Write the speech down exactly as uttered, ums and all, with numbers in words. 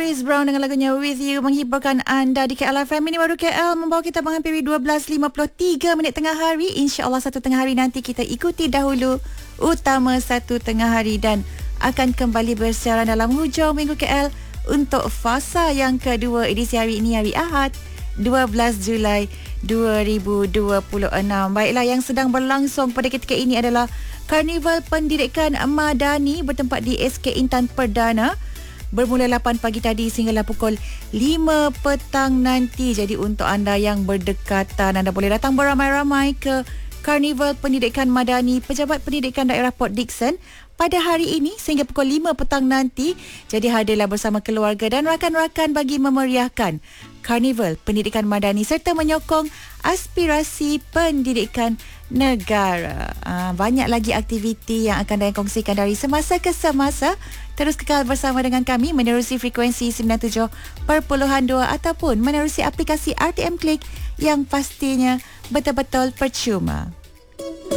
Chris Brown dengan lagunya With You menghiburkan anda di K L F M. Ini baru K L membawa kita menghampiri dua belas lima puluh tiga minit tengah hari. InsyaAllah satu tengah hari nanti kita ikuti dahulu utama satu tengah hari dan akan kembali bersiaran dalam hujung minggu K L untuk fasa yang kedua edisi hari ini, hari Ahad dua belas Julai dua ribu dua puluh enam. Baiklah, yang sedang berlangsung pada ketika ini adalah Karnival Pendidikan Madani bertempat di S K Intan Perdana. Bermula lapan pagi tadi sehinggalah pukul lima petang nanti. Jadi untuk anda yang berdekatan, anda boleh datang beramai-ramai ke Karnival Pendidikan Madani Pejabat Pendidikan Daerah Port Dickson pada hari ini sehingga pukul lima petang nanti. Jadi hadirlah bersama keluarga dan rakan-rakan bagi memeriahkan Karnival Pendidikan Madani serta menyokong aspirasi pendidikan negara. Aa, banyak lagi aktiviti yang akan dikongsikan dari semasa ke semasa. Terus kekal bersama dengan kami menerusi frekuensi sembilan puluh tujuh perpuluhan dua ataupun menerusi aplikasi R T M Klik yang pastinya betul-betul percuma.